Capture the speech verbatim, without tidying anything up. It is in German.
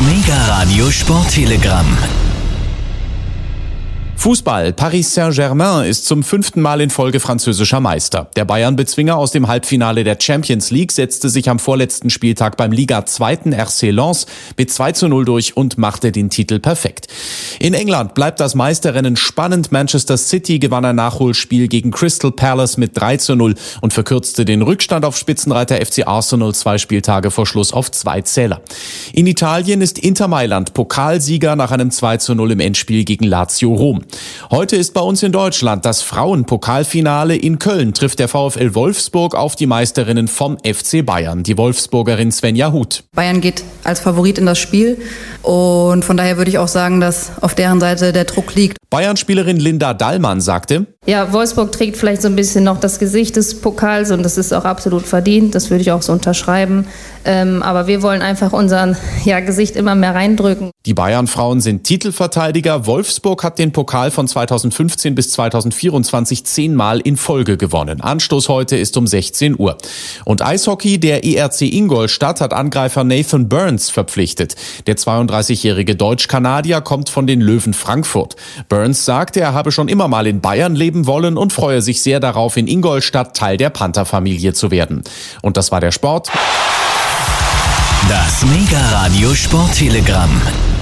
Mega Radio Sporttelegramm. Fußball. Paris Saint-Germain ist zum fünften Mal in Folge französischer Meister. Der Bayern-Bezwinger aus dem Halbfinale der Champions League setzte sich am vorletzten Spieltag beim Liga-Zweiten R C Lens mit zwei zu null durch und machte den Titel perfekt. In England bleibt das Meisterrennen spannend. Manchester City gewann ein Nachholspiel gegen Crystal Palace mit drei zu null und verkürzte den Rückstand auf Spitzenreiter F C Arsenal zwei Spieltage vor Schluss auf zwei Zähler. In Italien ist Inter Mailand Pokalsieger nach einem zwei zu null im Endspiel gegen Lazio Rom. Heute ist bei uns in Deutschland das Frauenpokalfinale. In Köln trifft der VfL Wolfsburg auf die Meisterinnen vom F C Bayern, die Wolfsburgerin Svenja Huth. Bayern geht als Favorit in das Spiel und von daher würde ich auch sagen, dass auf deren Seite der Druck liegt. Bayern-Spielerin Linda Dallmann sagte: Ja, Wolfsburg trägt vielleicht so ein bisschen noch das Gesicht des Pokals und das ist auch absolut verdient, das würde ich auch so unterschreiben. Ähm, aber wir wollen einfach unser ja, Gesicht immer mehr reindrücken. Die Bayern-Frauen sind Titelverteidiger. Wolfsburg hat den Pokal von zweitausendfünfzehn bis zweitausendvierundzwanzig zehnmal in Folge gewonnen. Anstoß heute ist um sechzehn Uhr. Und Eishockey, der E R C Ingolstadt hat Angreifer Nathan Burns verpflichtet. Der zweiunddreißigjährige Deutsch-Kanadier kommt von den Löwen Frankfurt. Burns sagte, er habe schon immer mal in Bayern leben wollen und freue sich sehr darauf, in Ingolstadt Teil der Panther-Familie zu werden. Und das war der Sport. Das Mega Radio Sporttelegramm.